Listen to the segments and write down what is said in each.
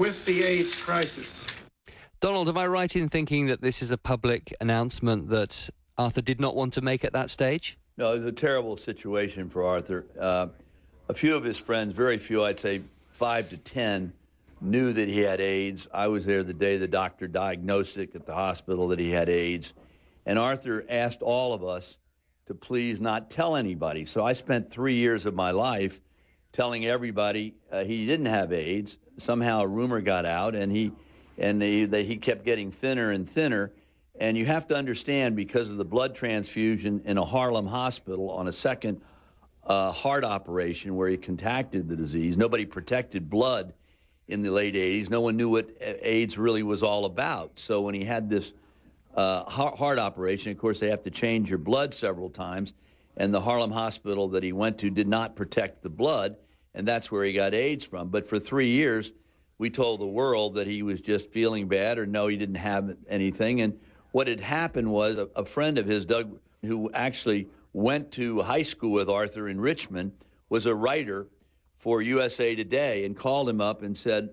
with the AIDS crisis. Donald, am I right in thinking that this is a public announcement that Arthur did not want to make at that stage? No, it was a terrible situation for Arthur. A few of his friends, very few, I'd say 5 to 10, knew that he had AIDS. I was there the day the doctor diagnosed it at the hospital that he had AIDS. And Arthur asked all of us to please not tell anybody. So I spent 3 years of my life telling everybody he didn't have AIDS. Somehow a rumor got out, and he kept getting thinner and thinner. And you have to understand, because of the blood transfusion in a Harlem hospital on a second heart operation where he contracted the disease, nobody protected blood in the late 80s. No one knew what AIDS really was all about. So when he had this heart operation, of course, they have to change your blood several times. And the Harlem hospital that he went to did not protect the blood, and that's where he got AIDS from. But for 3 years, we told the world that he was just feeling bad, or no, he didn't have anything. And what had happened was a friend of his, Doug, who actually went to high school with Arthur in Richmond, was a writer for USA Today, and called him up and said,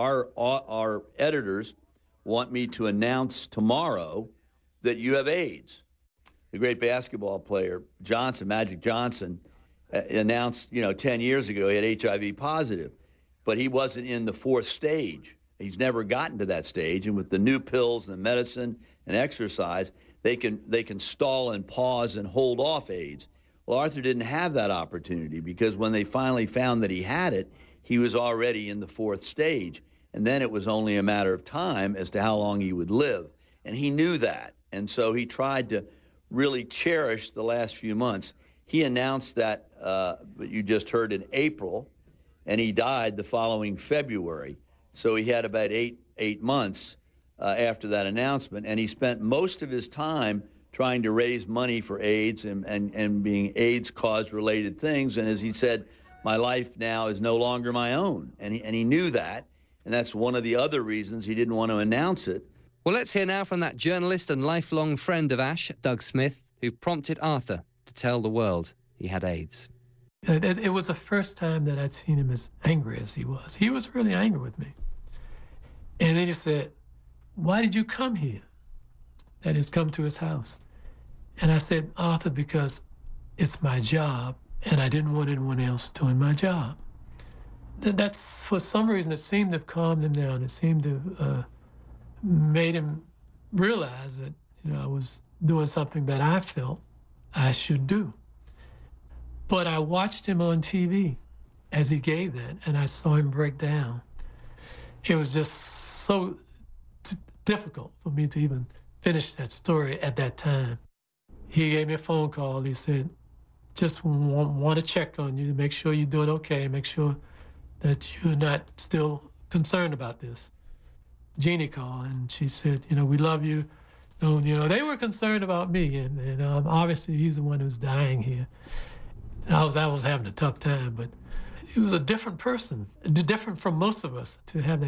our editors want me to announce tomorrow that you have AIDS. The great basketball player Johnson, Magic Johnson, announced, 10 years ago he had HIV positive, but he wasn't in the fourth stage. He's never gotten to that stage, and with the new pills and medicine and exercise, they can stall and pause and hold off AIDS. Well, Arthur didn't have that opportunity, because when they finally found that he had it, he was already in the fourth stage, and then it was only a matter of time as to how long he would live, and he knew that, and so he tried to really cherish the last few months. He announced that, you just heard, in April, and he died the following February. So he had about eight months after that announcement, and he spent most of his time trying to raise money for AIDS and being AIDS-caused related things. And as he said, my life now is no longer my own. And he knew that, and that's one of the other reasons he didn't want to announce it. Well, let's hear now from that journalist and lifelong friend of Ash, Doug Smith, who prompted Arthur to tell the world he had AIDS. It was the first time that I'd seen him as angry as he was. He was really angry with me. And then he said, "Why did you come here?" That is, come to his house. And I said, "Arthur, because it's my job, and I didn't want anyone else doing my job." That's, for some reason, it seemed to have calmed him down. It seemed to made him realize that, I was doing something that I felt I should do. But I watched him on TV as he gave that, and I saw him break down. It was just so difficult for me to even finish that story at that time. He gave me a phone call. He said, "Just want to check on you to make sure you're doing okay, make sure that you're not still concerned about this." Jeannie called, and she said, "We love you." So, they were concerned about me, and obviously he's the one who's dying here. I was having a tough time, but he was a different person, different from most of us, to have that